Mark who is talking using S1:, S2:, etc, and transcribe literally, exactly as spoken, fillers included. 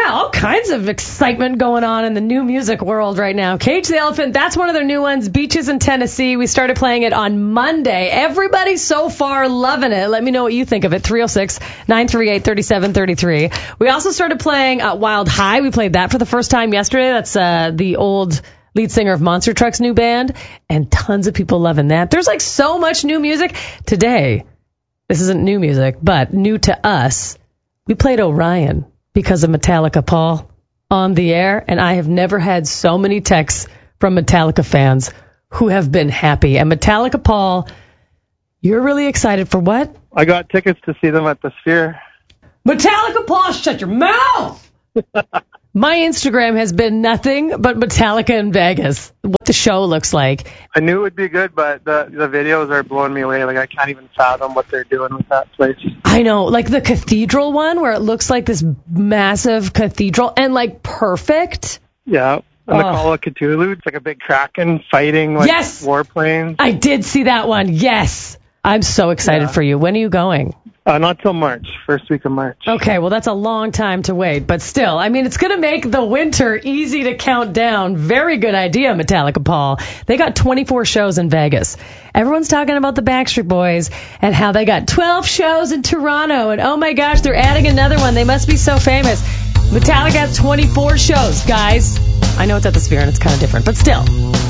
S1: all kinds of excitement going on in the new music world right now. Cage the Elephant, that's one of their new ones. Beaches in Tennessee. We started playing it on Monday. Everybody so far loving it. Let me know what you think of it. three oh six, nine three eight, three seven three three. We also started playing uh, Wild High. We played that for the first time yesterday. That's uh, the old lead singer of Monster Truck's new band. And tons of people loving that. There's like so much new music. Today, this isn't new music, but new to us. We played Orion because of Metallica, Paul, on the air, and I have never had so many texts from Metallica fans who have been happy. And Metallica, Paul, you're really excited for what?
S2: I got tickets to see them at the Sphere.
S1: Metallica, Paul, shut your mouth! My Instagram has been nothing but Metallica in Vegas, what the show looks like.
S2: I knew it would be good, but the the videos are blowing me away. Like, I can't even fathom what they're doing with that place.
S1: I know, like the cathedral one where it looks like this massive cathedral and like perfect.
S2: Yeah. And the
S1: Oh.
S2: Call of Cthulhu, it's like a big kraken fighting like
S1: Yes!
S2: warplanes.
S1: I did see that one, yes. I'm so excited
S2: Yeah.
S1: for you. When are you going?
S2: Uh, not till March, first week of March.
S1: Okay, well, that's a long time to wait, but still, I mean, it's going to make the winter easy to count down. Very good idea, Metallica, Paul. They got twenty-four shows in Vegas. Everyone's talking about the Backstreet Boys and how they got twelve shows in Toronto, and oh my gosh, they're adding another one. They must be so famous. Metallica has twenty-four shows, guys. I know it's at the Sphere and it's kind of different, but still.